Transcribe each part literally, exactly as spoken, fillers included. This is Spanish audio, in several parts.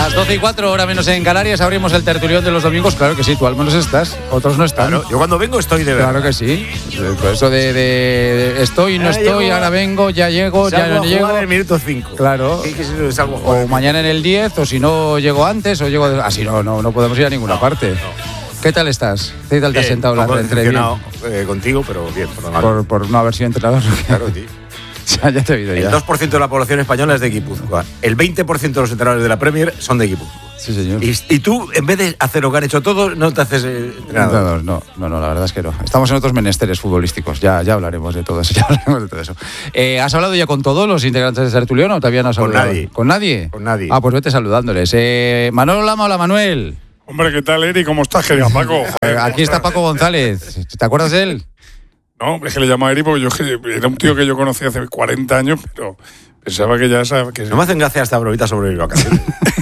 Las doce y cuatro, hora menos en Canarias, abrimos el tertulión de los domingos. Claro que sí, tú al menos estás, otros no están. Claro, yo cuando vengo estoy de verdad. Claro que sí. Por eso de, de, de estoy, no ahora estoy, llego, ahora vengo, ya llego, ya no llego. en el minuto cinco. Claro. ¿Qué, qué, qué, salgo a jugar o mañana en el diez, o si no llego antes, o llego. Así ah, no, no, no podemos ir a ninguna no, parte. No. ¿Qué tal estás? ¿Qué tal te has sentado la entrevista? Eh, contigo, pero bien. Por, por, por no haber sido entrenador. Claro, tío. Ya, ya te he oído ya. El dos por ciento de la población española es de Guipúzcoa. El veinte por ciento de los entrenadores de la Premier son de Guipúzcoa. Sí, señor. Y, y tú, en vez de hacer lo que han hecho todos, no te haces eh, entrenador. No, no, no, la verdad es que no. Estamos en otros menesteres futbolísticos. Ya, ya hablaremos de todo eso. Ya hablaremos de todo eso. Eh, ¿Has hablado ya con todos los integrantes de Tertulión o todavía no has hablado? Con nadie. ¿Con nadie? Con nadie. Ah, pues vete saludándoles. Eh, Manolo Lama, hola Manuel. Hombre, ¿qué tal, Eri? ¿Cómo estás, querido Paco? Joder, aquí está Paco González. ¿Te acuerdas de él? No, es que le llamaba Eri porque yo era un tío que yo conocí hace cuarenta años, pero pensaba que ya sabes que... No me hacen gracia esta bromita sobre mi vacaciones.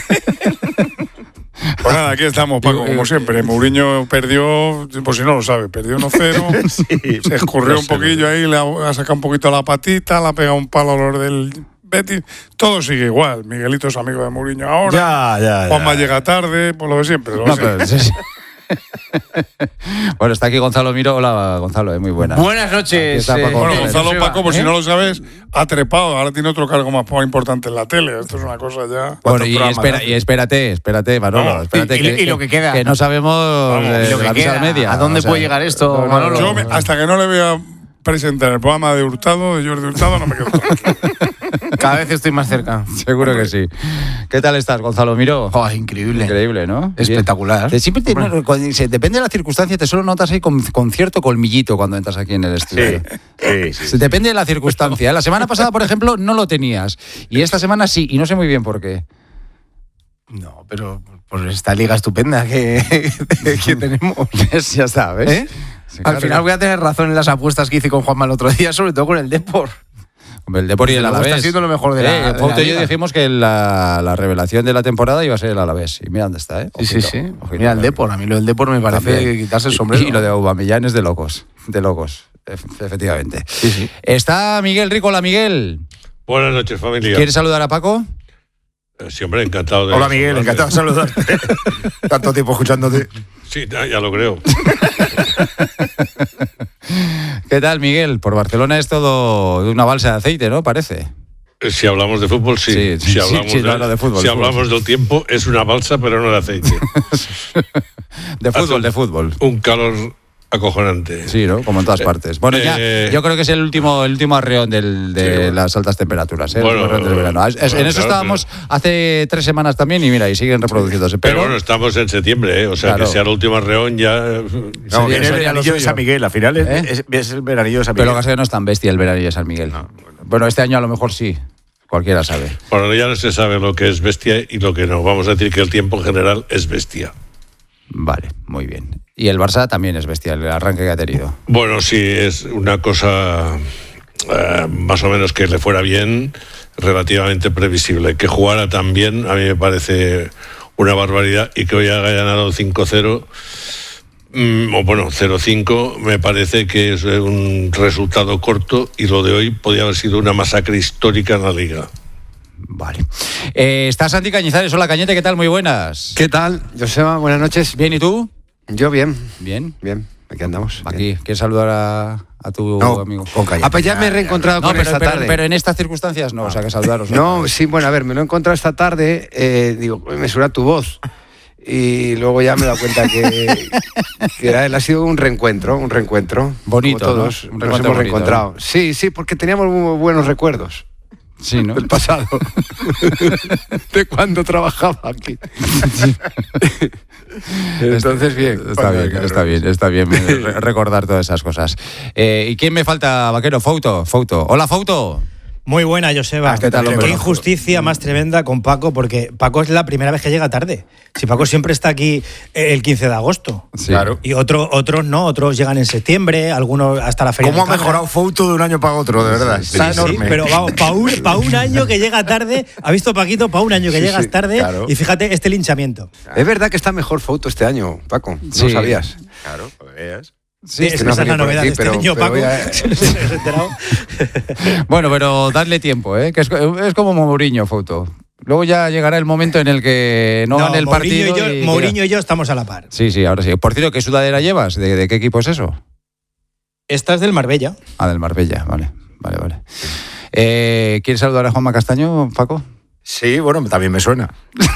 Pues nada, aquí estamos, Paco, como siempre. Mourinho perdió, pues si no lo sabe, perdió uno cero, sí, se escurrió un poquillo ahí, le ha, ha sacado un poquito la patita, le ha pegado un palo a los del Betis. Todo sigue igual. Miguelito es amigo de Mourinho ahora. Ya, ya, Juanma ya. llega tarde, por lo de siempre. Lo No, siempre. pero, sí, sí. Bueno, está aquí Gonzalo Miro. Hola, Gonzalo, eh, muy buena. Buenas noches. Está Paco. Eh, bueno, Gonzalo Joseba, Paco, por ¿eh? si no lo sabes, ha trepado. Ahora tiene otro cargo más importante en la tele. Esto es una cosa ya... Bueno, y, espera, y espérate, espérate, Manolo. Vamos, espérate y- y- que, y lo que queda. Que no sabemos Vamos, eh, y lo que la visa queda. media. ¿A dónde O sea, puede llegar esto, no, no, Manolo? Yo, me- hasta que no le vea presentar el programa de Hurtado, de Jordi Hurtado, no me quedo tranquilo. Cada vez estoy más cerca. Seguro que sí. ¿Qué tal estás, Gonzalo Miro? Oh, increíble. Increíble, ¿no? Espectacular. Bien. Siempre te, no, cuando- se- depende de la circunstancia, te solo notas ahí con, con cierto colmillito cuando entras aquí en el estudio. Sí, sí, sí. Se- Depende de la circunstancia. La semana pasada, por ejemplo, no lo tenías. Y esta semana sí, y no sé muy bien por qué. No, pero por esta liga estupenda que, que tenemos. ¿Ves? Ya está, ¿ves? ¿Eh? Sí, Al claro final que- voy a tener razón en las apuestas que hice con Juanma el otro día, sobre todo con el Depor. Hombre, el Depor y el Luego Alavés. está siendo lo mejor de la- Eh, de Fausto la y yo liga. dijimos que la, la revelación de la temporada iba a ser el Alavés. Y mira dónde está, ¿eh? Sí, sí, Ojito, sí. ojito. Mira, el Depor, a mí lo del Depor me parece También. quitarse el Y- sombrero. Y lo de Aubameyang es de locos. De locos, ef- efectivamente. Sí, sí. Está Miguel Rico. Hola, Miguel. Buenas noches, familia. ¿Quieres saludar a Paco? Eh, Sí, hombre, encantado de... Hola, Miguel, encantado de saludarte. Tanto tiempo escuchándote. Sí, ya, ya lo creo. ¿Qué tal, Miguel? Por Barcelona es todo una balsa de aceite, ¿no? Parece. Eh, Si hablamos de fútbol, sí. Sí, sí, si hablamos, sí, de, no, no, de fútbol, si fútbol. hablamos del tiempo, es una balsa, pero no de aceite. De fútbol, Hace de fútbol. Un calor acojonante. Sí, ¿no? Como en todas partes. Bueno, ya, Eh, yo creo que es el último, el último arreón del, de Sí, bueno. las altas temperaturas, ¿eh? El Bueno, arreón del verano. Es- bueno, en eso claro, estábamos hace tres semanas también y mira, y siguen reproduciéndose. Pero, Pero, bueno, estamos en septiembre, ¿eh? O sea, Claro. que sea el último arreón ya... No, Sería- viene el sería lo veranillo de suyo. San Miguel. Al final es, ¿Eh? es, es el veranillo de San pero Miguel. lo que pasa es que no es tan bestia el veranillo de San Miguel. Bueno, este año a lo mejor sí. Cualquiera sabe. Bueno, ya no se sabe lo que es bestia y lo que no. Vamos a decir que el tiempo en general es bestia. Vale, muy bien. Y el Barça también es bestia, el arranque que ha tenido. Bueno, sí, es una cosa eh, más o menos que le fuera bien, relativamente previsible. Que jugara tan bien, a mí me parece una barbaridad, y que hoy haya ganado cinco cero, mm, o bueno, cero cinco, me parece que es un resultado corto, y lo de hoy podía haber sido una masacre histórica en la Liga. Vale. Eh, está Santi Cañizares. Hola, Cañete, ¿qué tal? Muy buenas. ¿Qué tal, Joseba? Buenas noches. Bien, ¿y tú? Yo bien, Bien. bien. Aquí andamos. Aquí, bien. ¿quieres saludar a, a tu No, amigo? con calle. Ah, pues ya me he reencontrado No, con pero, esta pero- tarde. pero en estas circunstancias no, o sea, que saludaros. No, sí, bueno, a ver, me lo he encontrado esta tarde. Eh, digo, me suena tu voz. Y luego ya me he dado cuenta que, que era, ha sido un reencuentro, un reencuentro. Bonito, como todos, ¿no? Un nos reencuentro hemos bonito, reencontrado. Sí, sí, porque teníamos muy buenos recuerdos Sí, ¿no? del pasado. De cuando trabajaba aquí. Entonces, bien. Está bien, está bien, está bien re- recordar todas esas cosas. Eh, ¿Y quién me falta, Vaquero? Fauto, Fauto. Hola, Fauto. Muy buena, Joseba. Ah, ¿qué tal, hombre? Qué injusticia más tremenda con Paco, porque Paco es la primera vez que llega tarde. Si Paco siempre está aquí el quince de agosto. Sí. Claro. Y otro, otros no, otros llegan en septiembre, algunos hasta la feria. ¿Cómo de ha Cabra. mejorado Fouto de un año para otro, de verdad? Sí, Está sí, enorme. pero vamos, para un, pa un año que llega tarde, ha visto Paquito, para un año que Sí, llegas sí, tarde, claro. y fíjate este linchamiento. Es verdad que está mejor foto este año, Paco. No Sí. sabías. Claro, pues veas. Sí, es, que no esa es la venía por novedad aquí, de este pero- año, pero Paco. voy a- Se nos hemos enterado. Bueno, pero dadle tiempo, ¿eh? Que es, es como Mourinho, Fauto. Luego ya llegará el momento en el que no, No, gane el Mourinho partido. y yo, y- Mourinho y yo estamos a la par. Sí, sí, ahora sí. Por cierto, ¿qué sudadera llevas? ¿De, de qué equipo es eso? Esta es del Marbella. Ah, del Marbella, vale, vale, vale. Eh, ¿Quieres saludar a Juanma Castaño, Paco? Sí, bueno, también me suena.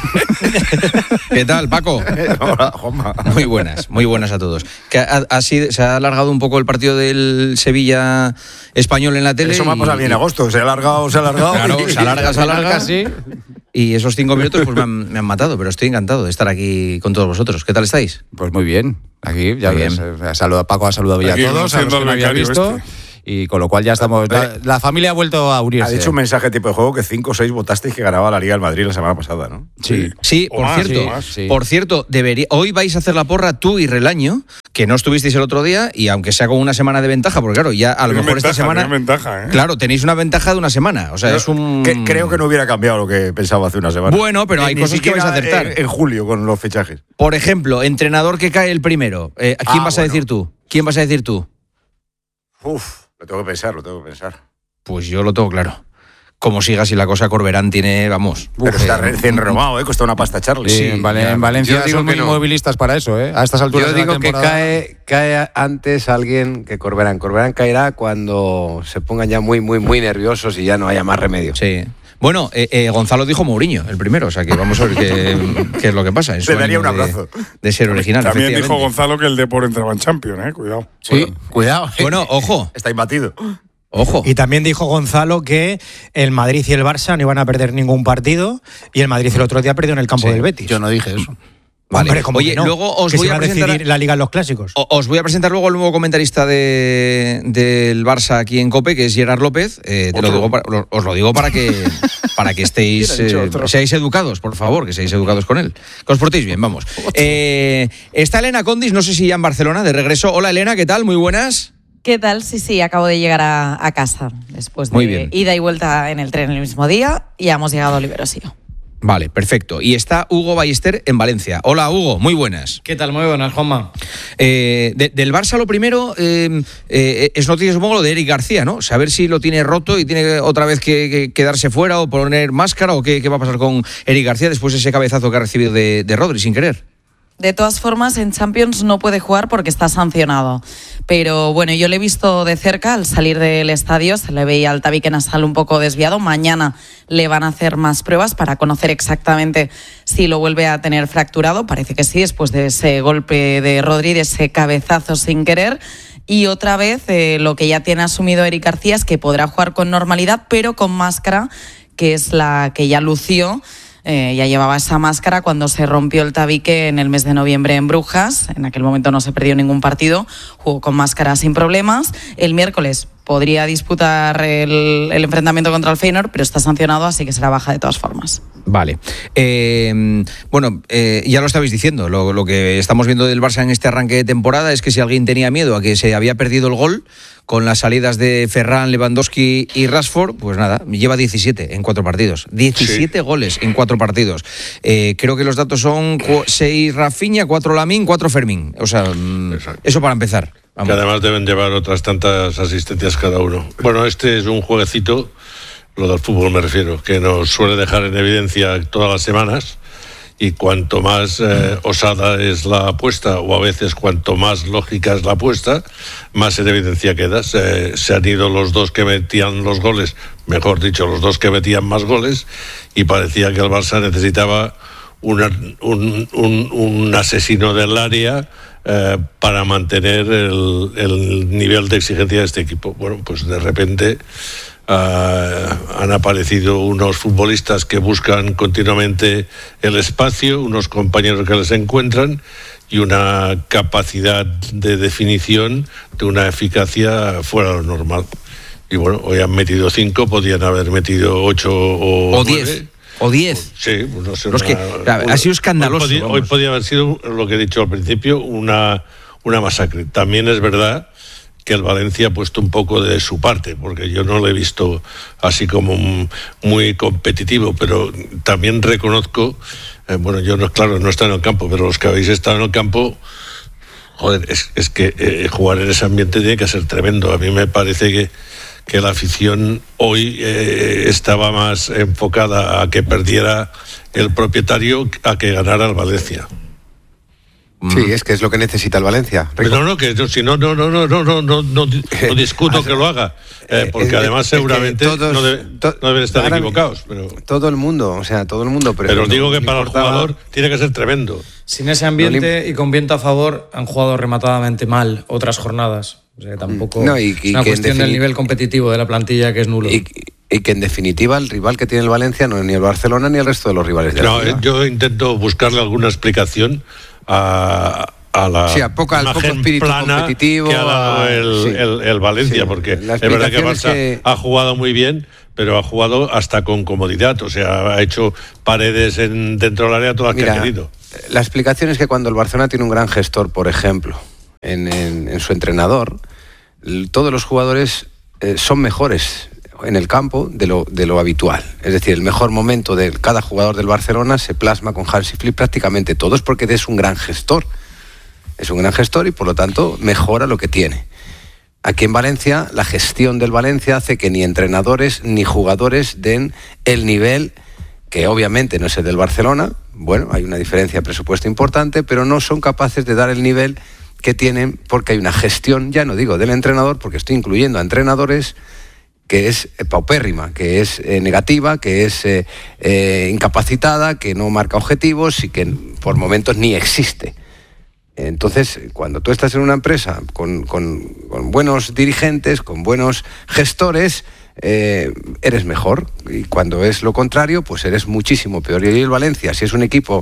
¿Qué tal, Paco? Hola, Juanma. Muy buenas, muy buenas a todos. Que ha, ha sido, se ha alargado un poco el partido del Sevilla español en la tele. Eso me ha pasado a mí en agosto. Se ha alargado, se ha alargado. Claro, se alarga, se alarga. Sí. Y esos cinco minutos pues me han, me han matado, pero estoy encantado de estar aquí con todos vosotros. ¿Qué tal estáis? Pues muy bien. Aquí ya Muy ves, bien. eh, saluda, Paco ha saludado ya a Aquí todos, a los conociendo que no al había becario visto. este. Y con lo cual ya estamos. La, la familia ha vuelto a unirse. Ha dicho un mensaje tipo de juego que cinco o seis votasteis que ganaba la Liga del Madrid la semana pasada, ¿no? Sí. Sí, O por más, cierto, sí, más. Sí. por cierto, debería, hoy vais a hacer la porra tú y Relaño, que no estuvisteis el otro día, y aunque sea con una semana de ventaja, porque claro, ya a lo Tienen mejor esta ventaja, semana. tienen ventaja, ¿eh? Claro, tenéis una ventaja de una semana. O sea, Yo es un. que- creo que no hubiera cambiado lo que pensaba hace una semana. Bueno, pero hay Ni cosas que vais a siquiera acertar. En, en julio con los fichajes. Por ejemplo, entrenador que cae el primero. Eh, ¿a ¿Quién Ah, vas a bueno. decir tú? ¿Quién vas a decir tú? Uf, lo tengo que pensar, lo tengo que pensar. Pues yo lo tengo claro. Como siga así la cosa, Corberán tiene, vamos. Pero está recién renovado, ¿eh? Cuesta una pasta Charlie. Sí, en, Vale- en Valencia Yo digo son que muy no. movilistas para eso, ¿eh? A estas alturas Yo de la digo que temporada. cae, cae antes alguien que Corberán. Corberán caerá cuando se pongan ya muy, muy, muy nerviosos y ya no haya más remedio. Sí. Bueno, eh, eh, Gonzalo dijo Mourinho, el primero, o sea que vamos a ver qué, qué es lo que pasa. En su Le daría ánimo un abrazo. De, de ser original. También dijo efectivamente. Gonzalo que el Depor entraba en Champions, ¿eh? Cuidado. Sí, cuidado. Bueno, ojo, Está imbatido. ojo. Y también dijo Gonzalo que el Madrid y el Barça no iban a perder ningún partido y el Madrid el otro día perdió en el campo Sí, del Betis. Yo no dije eso. Vale. Hombre, ¿cómo Oye, que no? luego os que voy se a va a presentar. decidir la Liga en los clásicos. O- Os voy a presentar luego al nuevo comentarista de, del Barça aquí en COPE, que es Gerard López. Eh, te lo digo para- lo- os lo digo para que, para que estéis, eh, seáis educados, por favor, que seáis educados con él. Que os portéis bien, vamos. Eh, está Elena Condis, no sé si ya en Barcelona, de regreso. Hola Elena, ¿qué tal? Muy buenas. ¿Qué tal? Sí, sí, acabo de llegar a, a casa después de Muy bien. ida y vuelta en el tren el mismo día y hemos llegado a Oliverosío. Vale, perfecto. Y está Hugo Ballester en Valencia. Hola Hugo, muy buenas. ¿Qué tal? Muy buenas, Juanma. Eh, de- del Barça lo primero eh, eh, es noticia, supongo, lo de Eric García, ¿no? Saber si lo tiene roto y tiene otra vez que, que quedarse fuera o poner máscara o qué, qué va a pasar con Eric García después de ese cabezazo que ha recibido de, de Rodri sin querer. De todas formas, en Champions no puede jugar porque está sancionado. Pero bueno, yo le he visto de cerca al salir del estadio, se le veía al tabique nasal un poco desviado. Mañana le van a hacer más pruebas para conocer exactamente si lo vuelve a tener fracturado. Parece que sí, después de ese golpe de Rodri, de ese cabezazo sin querer. Y otra vez, eh, lo que ya tiene asumido Eric García es que podrá jugar con normalidad, pero con máscara, que es la que ya lució. Eh, ya llevaba esa máscara cuando se rompió el tabique en el mes de noviembre en Brujas. En aquel momento no se perdió ningún partido, jugó con máscara sin problemas. El miércoles podría disputar el, el enfrentamiento contra el Feyenoord, pero está sancionado, así que será baja de todas formas. Vale. Eh, bueno, eh, ya lo estabais diciendo, lo, lo que estamos viendo del Barça en este arranque de temporada es que si alguien tenía miedo a que se había perdido el gol con las salidas de Ferran, Lewandowski y Rashford, pues nada, lleva diecisiete en cuatro partidos. diecisiete sí. goles en cuatro partidos. Eh, creo que los datos son seis Rafinha, cuatro Lamine, cuatro Fermín. O sea, Exacto. Eso para empezar. Vamos. Que además deben llevar otras tantas asistencias cada uno. Bueno, este es un jueguecito, lo del fútbol me refiero, que nos suele dejar en evidencia todas las semanas. Y cuanto más eh, osada es la apuesta, o a veces cuanto más lógica es la apuesta, más en evidencia queda. Se, se han ido los dos que metían los goles, mejor dicho, los dos que metían más goles, y parecía que el Barça necesitaba una, un, un, un asesino del área eh, para mantener el, el nivel de exigencia de este equipo. Bueno, pues de repente Uh, han aparecido unos futbolistas que buscan continuamente el espacio, unos compañeros que les encuentran y una capacidad de definición de una eficacia fuera de lo normal. Y bueno, hoy han metido cinco, podían haber metido ocho o, o diez. O diez. Sí, no sé. Los una, que, una, ha sido escandaloso. Hoy podía, hoy podía haber sido, lo que he dicho al principio, una, una masacre. También es verdad que el Valencia ha puesto un poco de su parte, porque yo no lo he visto así como muy competitivo, pero también reconozco, eh, bueno, yo no, claro, no he estado en el campo, pero los que habéis estado en el campo, joder, es, es que eh, jugar en ese ambiente tiene que ser tremendo. A mí me parece que, que la afición hoy eh, estaba más enfocada a que perdiera el propietario a que ganara el Valencia. Sí, es que es lo que necesita el Valencia. No, no, que yo, si no, no, no, no, no, no, no, no, no discuto que lo haga, eh, porque eh, además seguramente todos, no, debe, to, no deben estar ahora, equivocados. Pero... Todo el mundo, o sea, todo el mundo. Pero, pero os digo que para importaba... el jugador tiene que ser tremendo. Sin ese ambiente no, y con viento a favor han jugado rematadamente mal otras jornadas. O sea, tampoco no, y, y es una que cuestión del nivel competitivo de la plantilla que es nulo. Y, y que en definitiva el rival que tiene el Valencia no es ni el Barcelona ni el resto de los rivales de no, la liga. Yo intento buscarle alguna explicación a... a la sí, a poca, al poco espíritu competitivo que ha dado a, el, sí, el, el Valencia, sí, porque es verdad que Barça que... ha jugado muy bien, pero ha jugado hasta con comodidad, o sea, ha hecho paredes en, dentro del área todas las Mira, que ha querido. La explicación es que cuando el Barcelona tiene un gran gestor, por ejemplo, en, en, en su entrenador, todos los jugadores eh, son mejores en el campo de lo, de lo habitual. Es decir, el mejor momento de cada jugador del Barcelona se plasma con Hansi Flick prácticamente todos porque es un gran gestor. Es un gran gestor y por lo tanto mejora lo que tiene. Aquí en Valencia, la gestión del Valencia hace que ni entrenadores ni jugadores den el nivel que obviamente no es el del Barcelona. Bueno, hay una diferencia de presupuesto importante, pero no son capaces de dar el nivel que tienen porque hay una gestión, ya no digo del entrenador, porque estoy incluyendo a entrenadores, que es paupérrima, que es eh, negativa, que es eh, eh, incapacitada, que no marca objetivos y que por momentos ni existe. Entonces, cuando tú estás en una empresa con, con, con buenos dirigentes, con buenos gestores, eh, eres mejor. Y cuando es lo contrario, pues eres muchísimo peor. Y el Valencia, si es un equipo,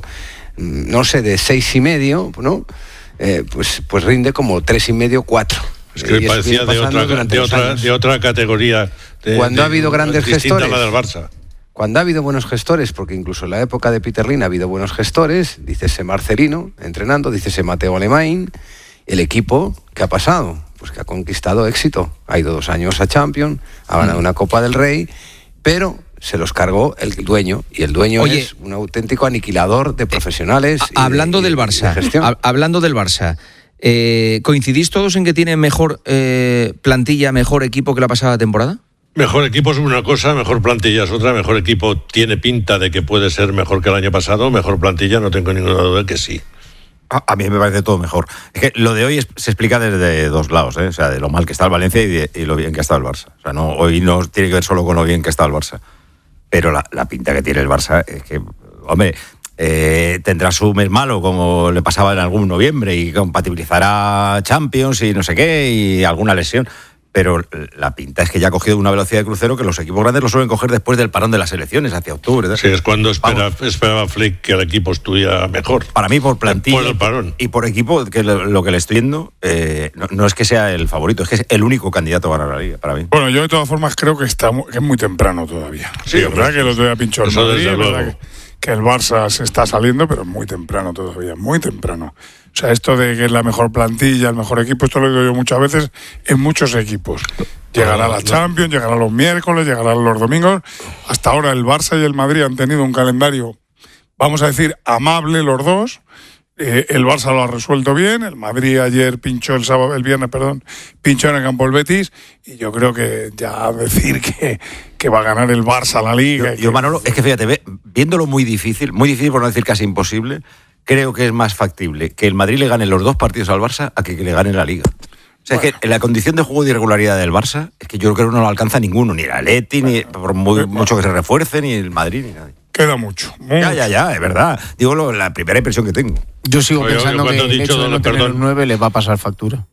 no sé, de seis y medio, ¿no? Eh, pues, pues rinde como tres y medio, cuatro. Es que me parecía de otra, de, otra, de otra categoría. De, cuando de, ha habido grandes gestores. A la del Barça. Cuando ha habido buenos gestores, porque incluso en la época de Peter Lim ha habido buenos gestores, dícese Marcelino entrenando, dícese Mateo Alemany, el equipo, ¿qué ha pasado? Pues que ha conquistado éxito. Ha ido dos años a Champions, ha ganado una Copa del Rey, pero se los cargó el dueño, y el dueño Oye, es un auténtico aniquilador de profesionales. Eh, hablando, de, del Barça, de ha, hablando del Barça, eh, ¿coincidís todos en que tiene mejor eh, plantilla, mejor equipo que la pasada temporada? Mejor equipo es una cosa, mejor plantilla es otra. Mejor equipo tiene pinta de que puede ser mejor que el año pasado. Mejor plantilla no tengo ninguna duda de que sí. A, a mí me parece todo mejor. Es que lo de hoy es, se explica desde dos lados, ¿eh? O sea, de lo mal que está el Valencia y, de, y lo bien que está el Barça. O sea, no, hoy no tiene que ver solo con lo bien que está el Barça. Pero la, la pinta que tiene el Barça es que, hombre, eh, tendrá su mes malo como le pasaba en algún noviembre y compatibilizará Champions y no sé qué y alguna lesión. Pero la pinta es que ya ha cogido una velocidad de crucero que los equipos grandes lo suelen coger después del parón de las elecciones, hacia octubre. ¿verdad? Sí, es cuando espera, esperaba Flick que el equipo estuviera mejor. Para mí, por plantilla por el parón. Y por equipo, que lo, lo que le estoy viendo, eh, no, no es que sea el favorito, es que es el único candidato a ganar la Liga, para mí. Bueno, yo de todas formas creo que, está muy, que es muy temprano todavía. Sí, es verdad que el otro día pinchó el Madrid, es verdad que, que el Barça se está saliendo, pero muy temprano todavía, muy temprano. O sea, esto de que es la mejor plantilla, el mejor equipo, esto lo digo yo muchas veces en muchos equipos. Llegará la Champions, llegará los miércoles, llegará los domingos. Hasta ahora el Barça y el Madrid han tenido un calendario, vamos a decir, amable los dos. Eh, el Barça lo ha resuelto bien, el Madrid ayer pinchó el sábado, el viernes, perdón, pinchó en el campo el Betis, y yo creo que ya decir que, que va a ganar el Barça la Liga. Yo, yo Manolo, es que fíjate, ve, viéndolo muy difícil, muy difícil por no decir casi imposible, creo que es más factible que el Madrid le gane los dos partidos al Barça a que, que le gane la Liga. O sea, bueno. Es que la condición de juego de irregularidad del Barça es que yo creo que no lo alcanza ninguno, ni el Atleti, ni por muy, mucho que se refuerce, ni el Madrid, ni nadie. Queda mucho, mucho. Ya, ya, ya, es verdad. Digo lo, la primera impresión que tengo. Yo sigo Oye, pensando que el hecho de no tener un nueve le va a pasar factura.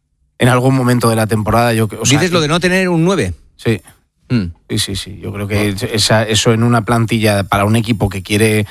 En algún momento de la temporada. Yo, o sea, ¿dices lo de no tener un nueve? Sí. Mm. Sí, sí, sí. Yo creo que esa, eso en una plantilla para un equipo que quiere...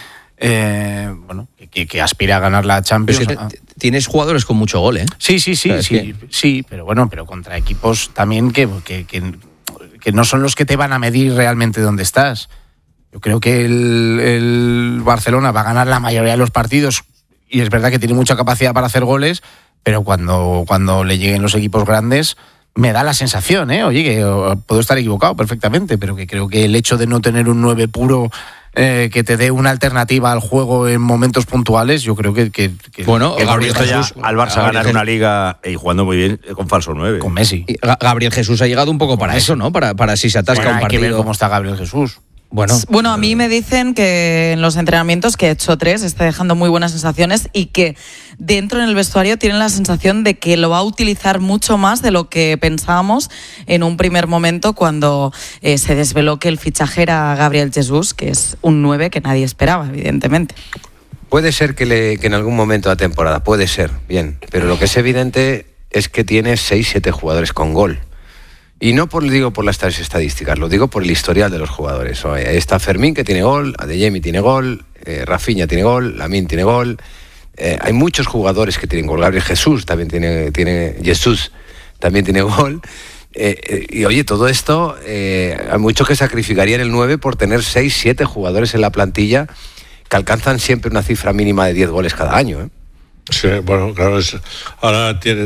Eh, bueno, que, que aspira a ganar la Champions. Pero si te, tienes jugadores con mucho gol, ¿eh? Sí, sí, sí, sí, que... sí, pero bueno, pero contra equipos también que, que, que, que no son los que te van a medir realmente dónde estás. Yo creo que el, el Barcelona va a ganar la mayoría de los partidos y es verdad que tiene mucha capacidad para hacer goles, pero cuando, cuando le lleguen los equipos grandes Me da la sensación, ¿eh? Oye, que o, puedo estar equivocado perfectamente, pero que creo que el hecho de no tener un nueve puro eh, que te dé una alternativa al juego en momentos puntuales, yo creo que... que, que bueno, que Gabriel Jesús, Jesús al Barça Gabriel ganar Jesús. una liga y jugando muy bien con falso nueve. Con Messi. Y Gabriel Jesús ha llegado un poco para eso, ¿no? Para, para si se atasca Bueno, un hay que ver partido. cómo está Gabriel Jesús. Bueno, Bueno, a mí me dicen que en los entrenamientos que ha hecho tres está dejando muy buenas sensaciones y que dentro en el vestuario tienen la sensación de que lo va a utilizar mucho más de lo que pensábamos en un primer momento cuando eh, se desveló que el fichaje era Gabriel Jesús, que es un nueve que nadie esperaba, evidentemente. Puede ser que, le, que en algún momento de la temporada, puede ser, bien, pero lo que es evidente es que tiene seis siete jugadores con gol. Y no por, digo por las tales estadísticas, lo digo por el historial de los jugadores. Ahí está Fermín, que tiene gol, Adeyemi tiene gol, eh, Rafinha tiene gol, Lamine tiene gol. Eh, hay muchos jugadores que tienen gol. Gabriel Jesús también tiene, tiene Jesús también tiene gol. Eh, eh, y oye, todo esto, eh, hay muchos que sacrificarían el nueve por tener seis siete jugadores en la plantilla que alcanzan siempre una cifra mínima de diez goles cada año, ¿eh? Sí, bueno, claro, es, ahora tiene,